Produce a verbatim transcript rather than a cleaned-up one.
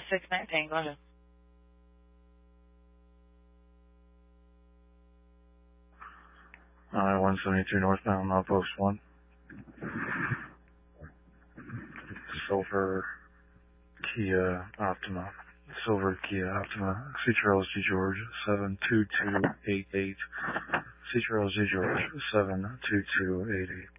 six nineteen. Go ahead. I one seventy-two northbound, outpost one. Silver Kia Optima. Silver Kia Optima. C Charles G George seven two two eight eight. C Charles G George seven two two eight eight.